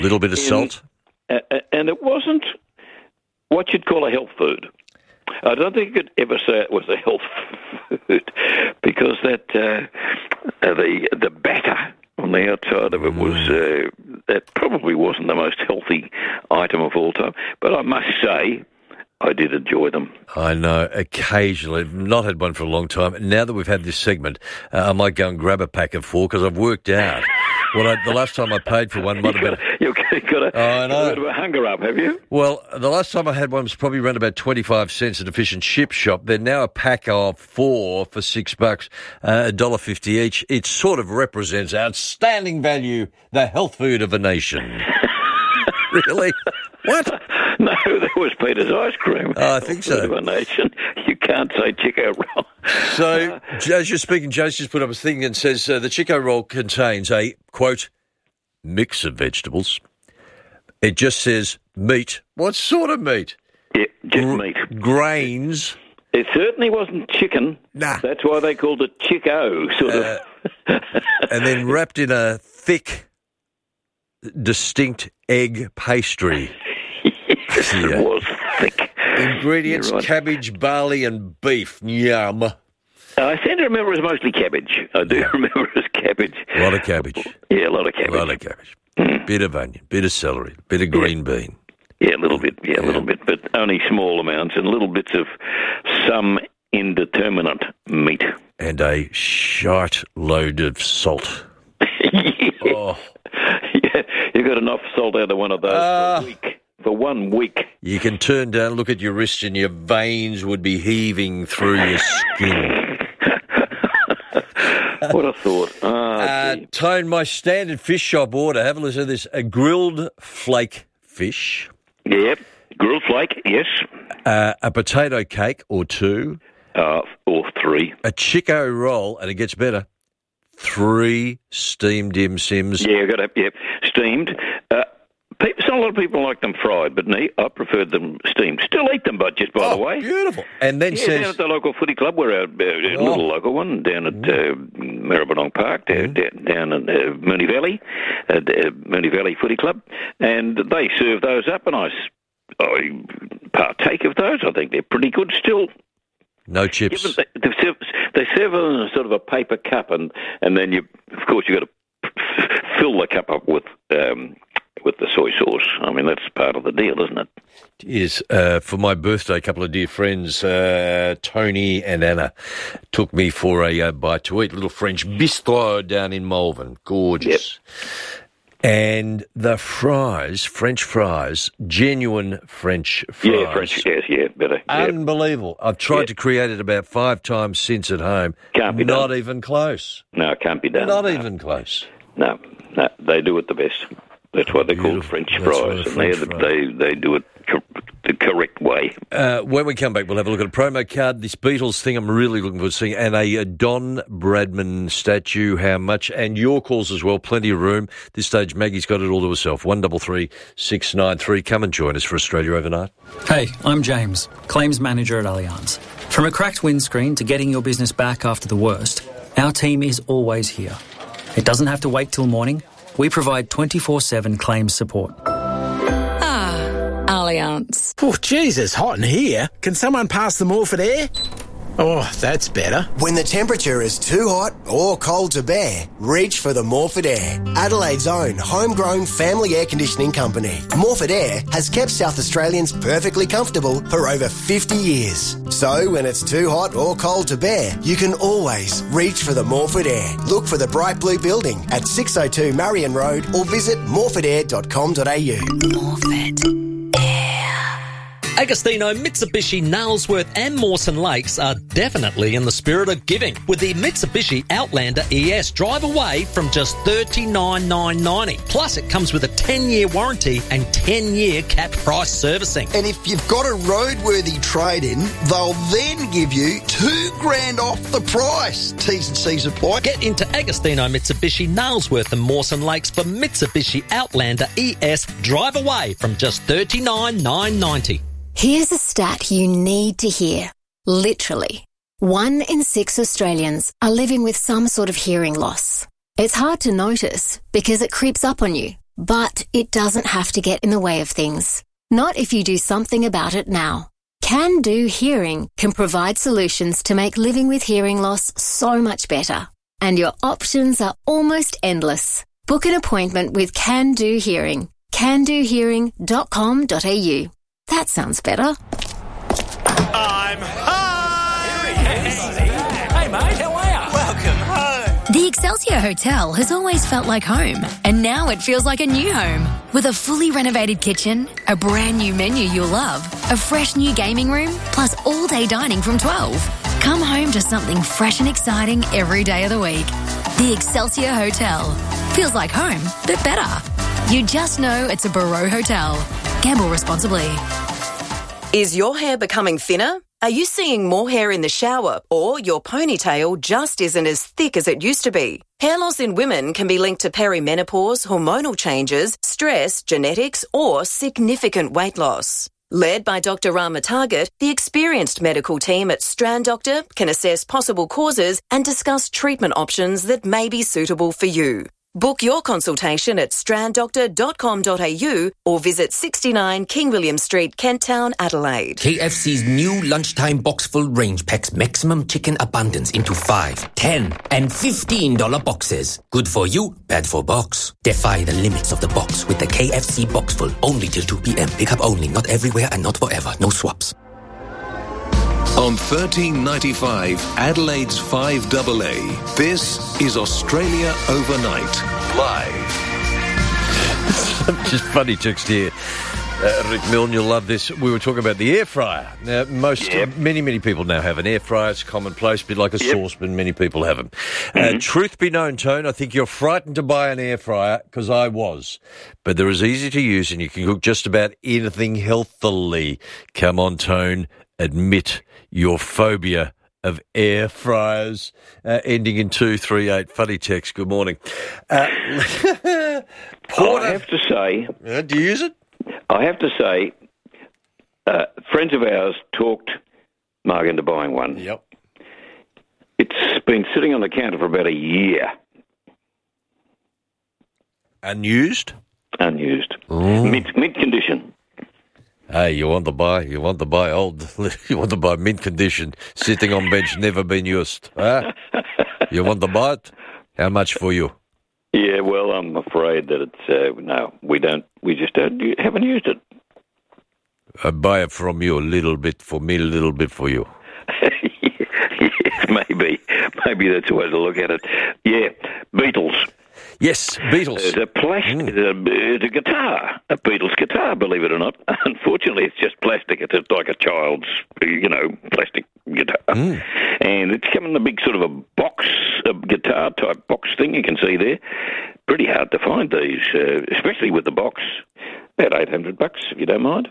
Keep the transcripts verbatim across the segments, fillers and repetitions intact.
Little bit of in, salt. Uh, and it wasn't what you'd call a health food. I don't think you could ever say it was a health food because that uh, uh, the the batter on the outside of it was uh, that probably wasn't the most healthy item of all time. But I must say, I did enjoy them. I know, occasionally. I've not had one for a long time. Now that we've had this segment, uh, I might go and grab a pack of four because I've worked out. Well, I, the last time I paid for one might have been... You've got a, oh, I know. a bit of a hunger up, have you? Well, the last time I had one was probably around about twenty-five cents at a fish and chip shop. They're now a pack of four for six bucks, uh, one dollar fifty each. It sort of represents outstanding value, the health food of a nation. Really? What? No, that was Peter's ice cream. Oh, I think so. Of a nation. You can't say Chico roll. So, as you're speaking, Joe's just put up a thing and says uh, the Chico roll contains a, quote, mix of vegetables. It just says meat. What sort of meat? Yeah, just Gr- meat. Grains. It certainly wasn't chicken. Nah. That's why they called it Chico, sort Uh, of. And then wrapped in a thick, distinct egg pastry. Yes, Yeah. it was thick. Ingredients, You're right. cabbage, barley and beef. Yum. I seem to remember it was mostly cabbage. I do remember it was cabbage. A lot of cabbage. Yeah, a lot of cabbage. A lot of cabbage. Bit of onion, bit of celery, bit of green bean. Yeah, a little bit. Yeah, a Yeah. little bit, but only small amounts and little bits of some indeterminate meat. And a shite load of salt. Yeah. Oh, Yeah, you got enough salt out of one of those Ah. for a week. For one week. you can turn down, look at your wrist, and your veins would be heaving through your skin. What a thought. Ah, Uh, gee. Tone, my standard fish shop order, have a listen to this, a grilled flake fish, Yep. Grilled flake, yes. uh, a potato cake or two, Uh, or three. a Chico roll, and it gets better, three steamed dim sims. Yeah, got to, yep. Steamed. Uh, people, some, a lot of people like them fried, but me, I preferred them steamed. Still eat them, but just by Oh, the way. beautiful. And then Yeah, down says, at the local footy club, we're a, a Oh. little local one, down at uh, Maribyrnong Park, down, down in uh, Mooney Valley, uh, uh, Mooney Valley Footy Club, and they serve those up, and I, s- I partake of those. I think they're pretty good still. no Yeah, chips. but they, they serve, they serve them in a sort of a paper cup, and, and then you, of course, you got to fill the cup up with um, with the soy sauce. I mean, that's part of the deal, isn't it? Is uh, for my birthday, a couple of dear friends, uh, Tony and Anna, took me for a uh, bite to eat, little French bistro down in Malvern. Gorgeous. And the fries, French fries, genuine French fries. Yeah, French, yes, yeah, better. Yeah. Unbelievable. I've tried Yeah. to create it about five times since at home. Can't be Not done. even close. No, it can't be done. Not no. even close. No, no, they do it the best. That's why they're called Beautiful. French That's why fries, they're and French they, fries. they they do it cor- the correct way. Uh, when we come back, we'll have a look at a promo card, this Beatles thing I'm really looking forward to seeing, and a, a Don Bradman statue, how much, and your calls as well, plenty of room. This stage, Maggie's got it all to herself. one double three six nine three. Come and join us for Australia Overnight. Hey, I'm James, Claims Manager at Allianz. From a cracked windscreen to getting your business back after the worst, our team is always here. It doesn't have to wait till morning. We provide twenty-four seven claims support. Ah, Allianz. Oh, geez, it's hot in here. Can someone pass the Morphett air? Oh, that's better. When the temperature is too hot or cold to bear, reach for the Morphett Air, Adelaide's own homegrown family air conditioning company. Morphett Air has kept South Australians perfectly comfortable for over fifty years. So when it's too hot or cold to bear, you can always reach for the Morphett Air. Look for the bright blue building at six oh two Marion Road or visit morphett air dot com dot a u. Morphett. Agostino, Mitsubishi, Nailsworth and Mawson Lakes are definitely in the spirit of giving with the Mitsubishi Outlander E S. Drive away from just thirty-nine thousand nine hundred ninety dollars. Plus, it comes with a ten-year warranty and ten-year capped price servicing. And if you've got a roadworthy trade-in, they'll then give you two grand off the price. T's and C's apply. Get into Agostino, Mitsubishi, Nailsworth and Mawson Lakes for Mitsubishi Outlander E S. Drive away from just thirty-nine thousand nine hundred ninety dollars. Here's a stat you need to hear. Literally, one in six Australians are living with some sort of hearing loss. It's hard to notice because it creeps up on you, But it doesn't have to get in the way of things. Not if you do something about it now. Can Do Hearing can provide solutions to make living with hearing loss so much better. And your options are almost endless. Book an appointment with Can Do Hearing. can do hearing dot com dot a u. That sounds better. I'm home! Hey, mate, how are you? Welcome home. The Excelsior Hotel has always felt like home, and now it feels like a new home. With a fully renovated kitchen, a brand new menu you'll love, a fresh new gaming room, plus all-day dining from twelve. Come home to something fresh and exciting every day of the week. The Excelsior Hotel. Feels like home, but better. You just know it's a Barreau Hotel. Gamble responsibly. Is your hair becoming thinner? Are you seeing more hair in the shower, or your ponytail just isn't as thick as it used to be? Hair loss in women can be linked to perimenopause, hormonal changes, stress, genetics, or significant weight loss. Led by Doctor Rama Target, the experienced medical team at Strand Doctor can assess possible causes and discuss treatment options that may be suitable for you. Book your consultation at strand doctor dot com dot a u or visit sixty-nine King William Street, Kent Town, Adelaide. K F C's new lunchtime box full range packs maximum chicken abundance into five, ten, and fifteen dollar boxes. Good for you, bad for box. Defy the limits of the box with the K F C box full. Only till two p.m. Pick up only, not everywhere and not forever. No swaps. On thirteen ninety-five, Adelaide's five A A, this is Australia Overnight, live. Just funny text here. Uh, Rick Milne, you'll love this. We were talking about the air fryer. Now, most, yep. many, many people now have an air fryer. It's commonplace, a bit like a yep. saucepan. Many people have them. Mm-hmm. Uh, truth be known, Tone, I think you're frightened to buy an air fryer, because I was. But they're as easy to use, and you can cook just about anything healthily. Come on, Tone, admit your phobia of air fryers. Uh, ending in two three eight. Funny text. Good morning. Uh, Porter, I have to say... Uh, do you use it? I have to say, uh, friends of ours talked Mark into buying one. Yep. It's been sitting on the counter for about a year. Unused? Unused. Mint, mint condition. Hey, you want to buy? You want to buy old? You want to buy mint condition, sitting on bench, never been used? Huh? You want to buy it? How much for you? Yeah, well, I'm afraid that it's uh, no, we don't. We just don't, haven't used it. I buy it from you, a little bit for me, a little bit for you. Yes, maybe, maybe that's the way to look at it. Yeah, Beatles. Yes, Beatles. It's a plastic. Mm. It's, a, it's a guitar, a Beatles guitar. Believe it or not. Unfortunately, it's just plastic. It's like a child's, you know, plastic guitar, mm. and it's come in a big sort of a box, a guitar type box thing. You can see there. Pretty hard to find these, uh, especially with the box. About eight hundred bucks, if you don't mind.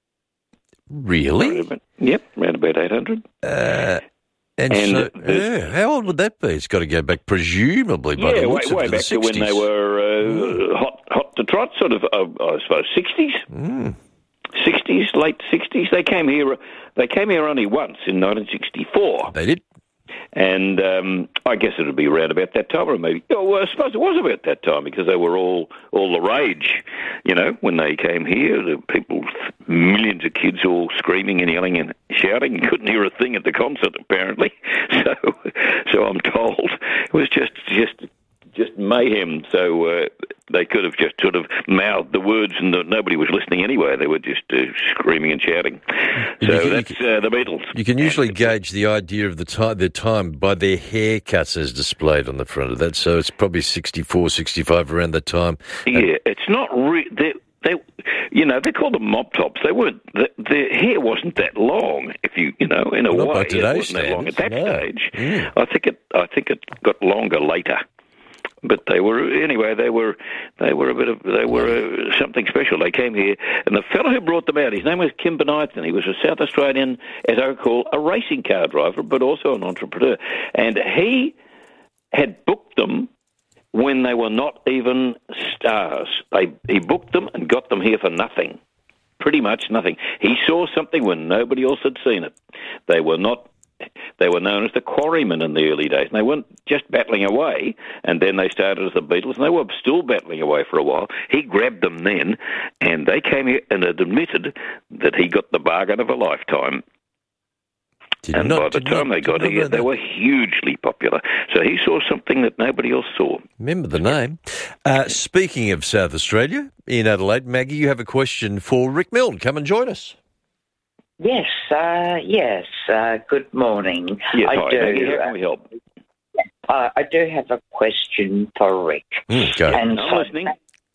Really? About, yep, around about eight hundred. Uh. And, and so, uh, yeah, how old would that be? It's got to go back, presumably, by yeah, the looks way, way of back the to when they were uh, mm. hot, hot to trot, sort of, uh, I suppose, sixties, mm. sixties, late sixties. They came here. They came here only once in nineteen sixty-four. They did, and um, I guess it would be around about that time, or maybe. Oh, well, I suppose it was about that time because they were all all the rage. You know, when they came here, the people, millions of kids all screaming and yelling and shouting. You couldn't hear a thing at the concert, apparently. So, so I'm told it was just just just mayhem. So uh, they could have just sort of mouthed the words, and the, nobody was listening anyway. They were just uh, screaming and shouting. So you can, that's uh, the Beatles. You can usually gauge the idea of the time, their time by their haircuts as displayed on the front of that. So it's probably sixty-four, sixty-five around that time. Yeah, it's not re- they, they, you know, they called them mop tops. They weren't. The, their hair wasn't that long. If you, you know, in a not way, it wasn't that long at that no. stage. Mm. I think it. I think it got longer later. But they were anyway. They were they were a bit of they were uh, something special. They came here, and the fellow who brought them out, his name was Kim Benython. He was a South Australian, as I recall, a racing car driver, but also an entrepreneur. And he had booked them when they were not even stars. They he booked them and got them here for nothing, pretty much nothing. He saw something when nobody else had seen it. They were not. they were known as the Quarrymen in the early days. And they weren't just battling away, and then they started as the Beatles, and they were still battling away for a while. He grabbed them then, and they came here and admitted that he got the bargain of a lifetime. Did and not, by the time not, they got here, they were hugely popular. So he saw something that nobody else saw. Remember the name. Uh, speaking of South Australia, in Adelaide, Maggie, you have a question for Rick Milne. Come and join us. Yes, uh, yes. Uh, good morning. Yes, I hi, do, Maggie. How can we help? Uh, I do have a question for Rick. Mm, go. And I'm so, listening.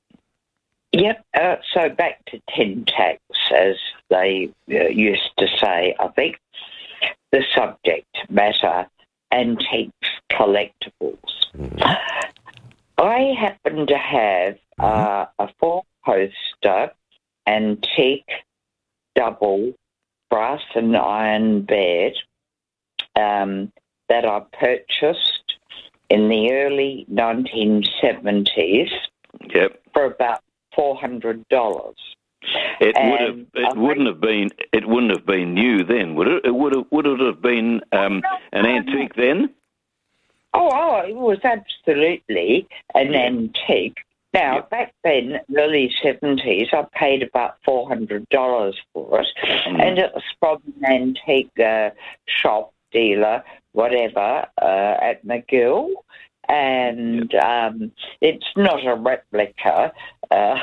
Yep. Uh, so back to tin tacks, as they uh, used to say, I think. The subject matter, antiques, collectibles. Mm. I happen to have uh, a four-poster antique double brass and iron bed um, that I purchased in the early nineteen seventies yep. for about four hundred dollars. It would have. It wouldn't have been. It wouldn't have been new then, would it? It would have. Would it have been um, an antique then? Oh, oh, it was absolutely an yeah. antique. Now, yeah. back then, early seventies, I paid about four hundred dollars for it, mm. and it was from an antique uh, shop dealer, whatever, uh, at McGill, and um, it's not a replica. Uh,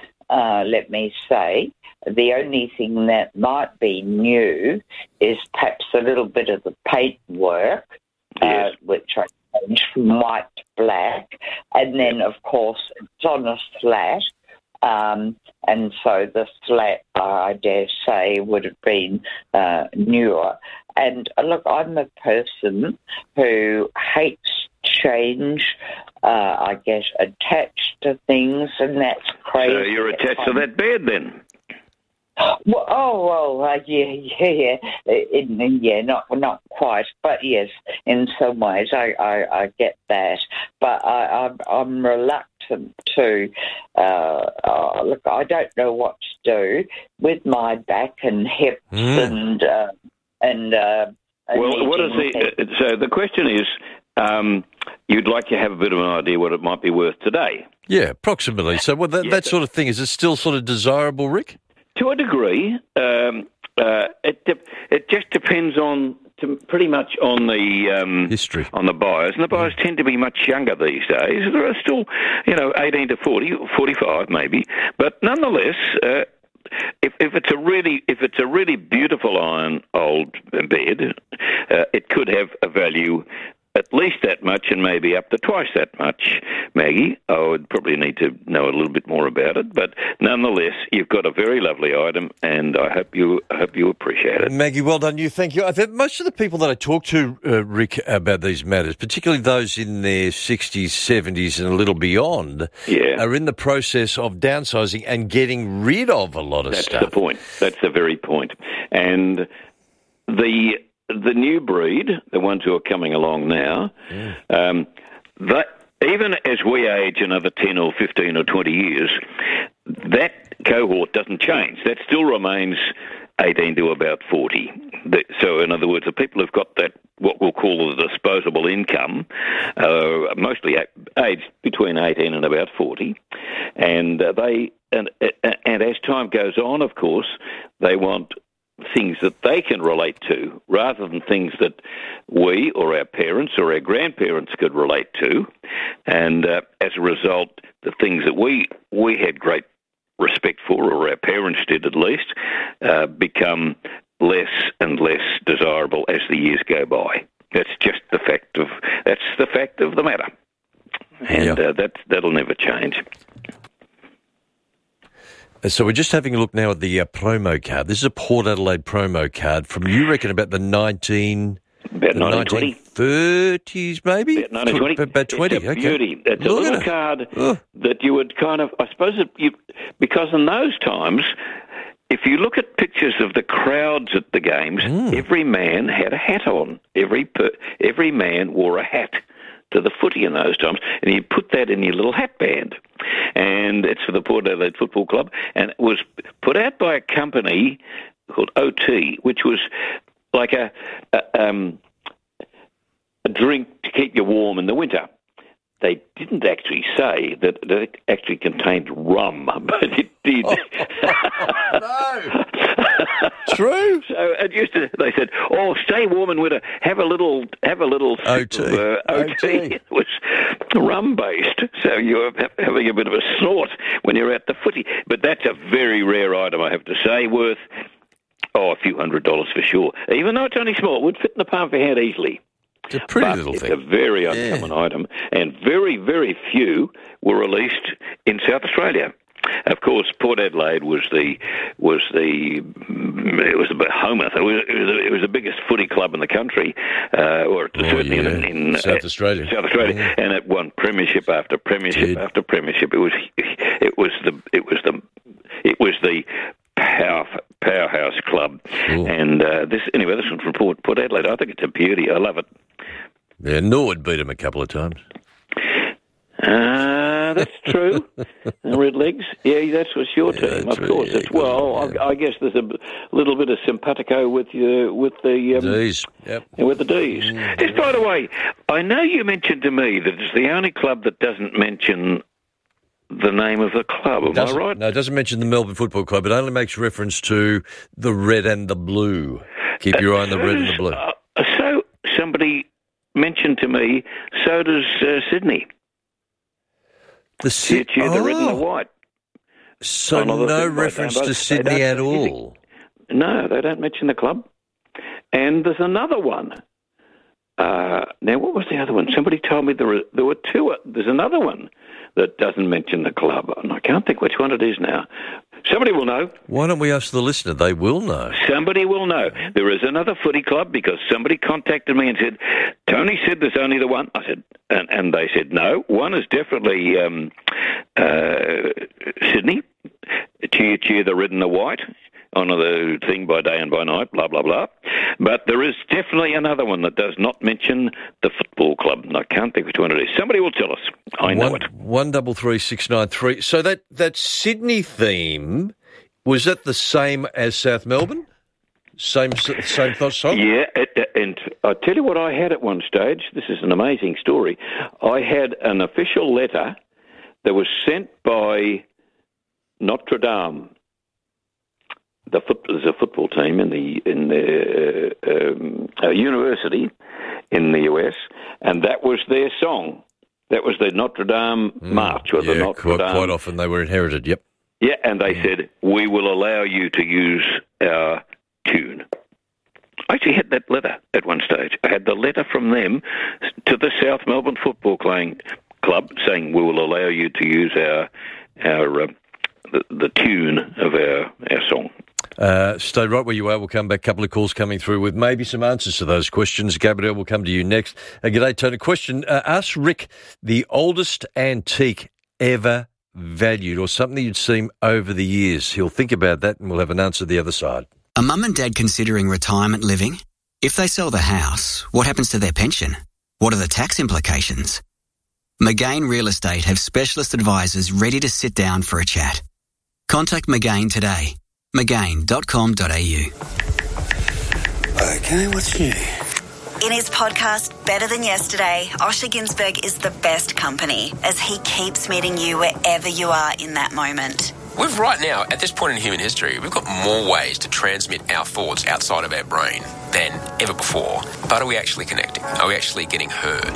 Uh, let me say, the only thing that might be new is perhaps a little bit of the paintwork, yes. uh, which I changed from white to black, and then, of course, it's on a slat, um, and so the slat, I dare say, would have been uh, newer. And uh, look, I'm a person who hates change. Uh, I get attached to things, and that's crazy. So you're attached to that bed then? Well, oh, well, uh, yeah, yeah, yeah, in, yeah, not not quite, but yes, in some ways, I, I, I get that. But I, I'm, I'm reluctant to. Uh, uh, look, I don't know what to do with my back and hips mm. and uh, and. Uh, well, what is the? Uh, so the question is. Um, you'd like to have a bit of an idea what it might be worth today. Yeah, approximately. So well, that, yeah, that sort of thing, is it still sort of desirable, Rick? To a degree. Um, uh, it de- it just depends on to pretty much on the um, history, on the buyers, and the buyers tend to be much younger these days. There are still, you know, eighteen to forty, forty-five maybe, but nonetheless. Uh, If, if it's a really if it's a really beautiful iron old bed, uh, it could have a value at least that much and maybe up to twice that much, Maggie. I would probably need to know a little bit more about it, but nonetheless, you've got a very lovely item, and I hope you I hope you appreciate it. Maggie, well done you. Thank you. I think most of the people that I talk to, uh, Rick, about these matters, particularly those in their sixties, seventies and a little beyond, yeah. are in the process of downsizing and getting rid of a lot of That's stuff. That's the point. That's the very point. And the... The new breed, the ones who are coming along now, yeah. um, that even as we age another ten or fifteen or twenty years, that cohort doesn't change. That still remains eighteen to about forty. So, in other words, the people who've got that, what we'll call the disposable income, uh, mostly aged between eighteen and about forty, and uh, they and and as time goes on, of course, they want things that they can relate to rather than things that we or our parents or our grandparents could relate to. And uh, as a result, the things that we we had great respect for, or our parents did at least, uh, become less and less desirable as the years go by. That's just the fact of that's the fact of the matter. And yeah. uh, that, that'll never change. So we're just having a look now at the uh, promo card. This is a Port Adelaide promo card from, you reckon, about the nineteen... About nineteen thirties, maybe? About nineteen twenty. About twenty, It's a okay. beauty. It's Look a little at it. card Oh. that you would kind of, I suppose, it, you, because in those times, if you look at pictures of the crowds at the games, Mm. every man had a hat on. Every per, every man wore a hat to the footy in those times, and you put that in your little hat band. And it's for the Port Adelaide Football Club, and it was put out by a company called O T, which was like a, a um, drink to keep you warm in the winter. They didn't actually say that it actually contained rum, but it did. Oh, no. True. So it used to. They said, "Oh, stay warm in winter. Have a little, have a little O T. Of, uh, O T." It was rum based, so you're having a bit of a snort when you're at the footy. But that's a very rare item, I have to say, worth oh a few hundred dollars for sure. Even though it's only small, it would fit in the palm of your hand easily. It's a pretty but little it's thing. It's a very uncommon yeah. item, and very, very few were released in South Australia. Of course, Port Adelaide was the was the it was the behemoth. It was, it was, the, it was the biggest footy club in the country, uh, or oh, certainly yeah. in, in South uh, Australia. South Australia, yeah. and it won premiership after premiership Did. after premiership. It was it was the it was the it was the power, powerhouse club. Cool. And uh, this anyway, this one from Port, Port Adelaide. I think it's a beauty. I love it. Yeah, Norwood beat him a couple of times. Uh, that's true. Red Legs, yeah, that's was your Yeah, team, of right, course. yeah, It's, well, yeah. I, I guess there's a little bit of simpatico with you, with the um, D's, yep. with the D's. Mm. Just by the way, I know you mentioned to me that it's the only club that doesn't mention the name of the club. Am I Doesn't- right? No, it doesn't mention the Melbourne Football Club. It only makes reference to the red and the blue. Keep your eye on the So red and does- the blue. Uh, so somebody mentioned to me, so does uh, Sydney. The Cheer, cheer, the red and the oh, white. so Another no thing, they reference don't- to they Sydney don't at say anything. all. No, they don't mention the club. And there's another one. Uh, now, what was the other one? Somebody told me there were, there were two. There's another one that doesn't mention the club, and I can't think which one it is now. Somebody will know. Why don't we ask the listener? They will know. Somebody will know. There is another footy club because somebody contacted me and said, Tony said there's only the one. I said, and, and they said, no, one is definitely um, uh, Sydney. Cheer, cheer, the red and the white. On the thing by day and by night, blah, blah, blah. But there is definitely another one that does not mention the football club, and I can't think which one it is. Somebody will tell us. I know one, it. One double three six nine three. So that, that Sydney theme, was that the same as South Melbourne? Same same thought song? Yeah, it, and I tell you what I had at one stage. This is an amazing story. I had an official letter that was sent by Notre Dame. The foot, there's a football team in the in the uh, um, uh, university in the U S, and that was their song. That was the Notre Dame Mm, March, or the yeah, Notre quite, Dame. quite often they were inherited, yep. Yeah, and they said, we will allow you to use our tune. I actually had that letter at one stage. I had the letter from them to the South Melbourne Football Club saying, we will allow you to use our our uh, the, the tune of our, our song. Uh, stay right where you are. We'll come back. A couple of calls coming through with maybe some answers to those questions. Gabrielle will come to you next. Uh, g'day, Tony. Question. Uh, ask Rick the oldest antique ever valued or something you'd seen over the years. He'll think about that and we'll have an answer the other side. Are mum and dad considering retirement living? If they sell the house, what happens to their pension? What are the tax implications? McGain Real Estate have specialist advisors ready to sit down for a chat. Contact McGain today. McGain dot com dot a u. Okay, what's new? In his podcast, Better Than Yesterday, Osher Ginsberg is the best company as he keeps meeting you wherever you are in that moment. We've right now, at this point in human history, we've got more ways to transmit our thoughts outside of our brain than ever before. But are we actually connecting? Are we actually getting heard?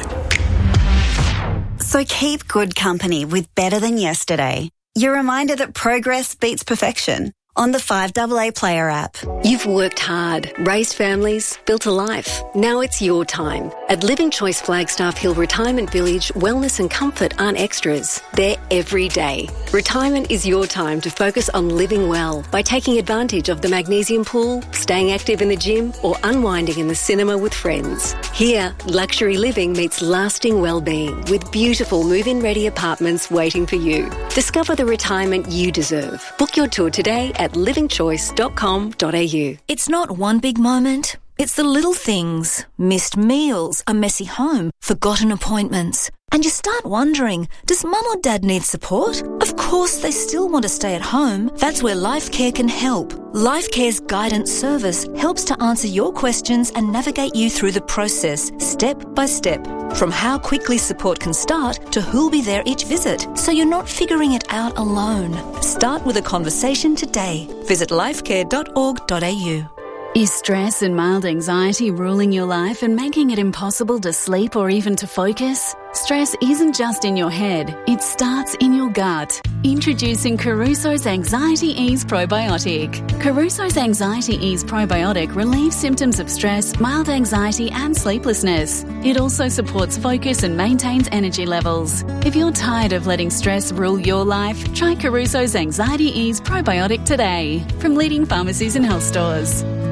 So keep good company with Better Than Yesterday. Your reminder that progress beats perfection on the five A A Player app. You've worked hard, raised families, built a life. Now it's your time. At Living Choice Flagstaff Hill Retirement Village, wellness and comfort aren't extras. They're every day. Retirement is your time to focus on living well by taking advantage of the magnesium pool, staying active in the gym, or unwinding in the cinema with friends. Here, luxury living meets lasting well-being with beautiful move-in ready apartments waiting for you. Discover the retirement you deserve. Book your tour today at living choice dot com dot a u. It's not one big moment. It's the little things. Missed meals, a messy home, forgotten appointments. And you start wondering, does mum or dad need support? Of course they still want to stay at home. That's where Life Care can help. LifeCare's guidance service helps to answer your questions and navigate you through the process, step by step. From how quickly support can start to who'll be there each visit, so you're not figuring it out alone. Start with a conversation today. Visit lifecare dot org dot a u. Is stress and mild anxiety ruling your life and making it impossible to sleep or even to focus? Stress isn't just in your head, it starts in your gut. Introducing Caruso's Anxiety Ease Probiotic. Caruso's Anxiety Ease Probiotic relieves symptoms of stress, mild anxiety and sleeplessness. It also supports focus and maintains energy levels. If you're tired of letting stress rule your life, try Caruso's Anxiety Ease Probiotic today from leading pharmacies and health stores.